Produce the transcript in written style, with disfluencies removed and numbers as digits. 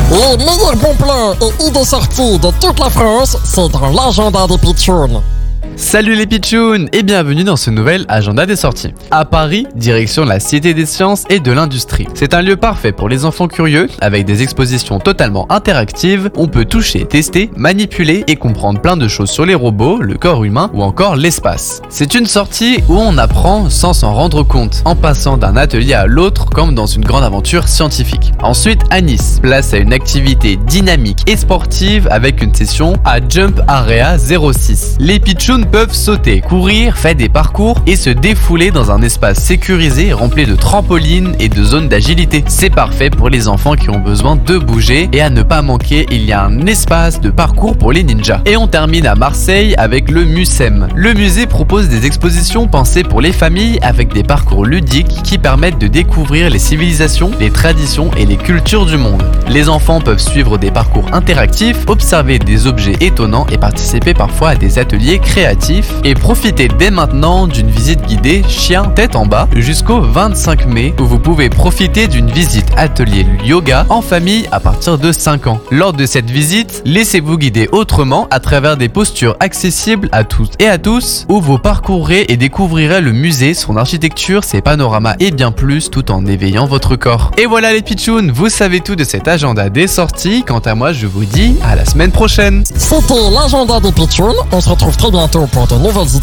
Les meilleurs bons plans et idées sorties de toute la France, c'est dans l'agenda des pitchouns. Salut les pitchouns et bienvenue dans ce nouvel agenda des sorties. À Paris, direction la Cité des Sciences et de l'Industrie. C'est un lieu parfait pour les enfants curieux, avec des expositions totalement interactives. On peut toucher, tester, manipuler et comprendre plein de choses sur les robots, le corps humain ou encore l'espace. C'est une sortie où on apprend sans s'en rendre compte, en passant d'un atelier à l'autre comme dans une grande aventure scientifique. Ensuite, à Nice, place à une activité dynamique et sportive avec une session à Jump Area 06. Les pitchouns peuvent sauter, courir, faire des parcours et se défouler dans un espace sécurisé rempli de trampolines et de zones d'agilité. C'est parfait pour les enfants qui ont besoin de bouger, et à ne pas manquer, il y a un espace de parcours pour les ninjas. Et on termine à Marseille avec le MUSEM. Le musée propose des expositions pensées pour les familles avec des parcours ludiques qui permettent de découvrir les civilisations, les traditions et les cultures du monde. Les enfants peuvent suivre des parcours interactifs, observer des objets étonnants et participer parfois à des ateliers créatifs, et profitez dès maintenant d'une visite guidée chien tête en bas jusqu'au 25 mai où vous pouvez profiter d'une visite atelier yoga en famille à partir de 5 ans. Lors de cette visite, laissez-vous guider autrement à travers des postures accessibles à toutes et à tous où vous parcourrez et découvrirez le musée, son architecture, ses panoramas et bien plus tout en éveillant votre corps. Et voilà les pitchouns, vous savez tout de cet agenda des sorties. Quant à moi, je vous dis à la semaine prochaine. C'était l'agenda des pitchouns. On se retrouve très bientôt pour de nouvelles idées.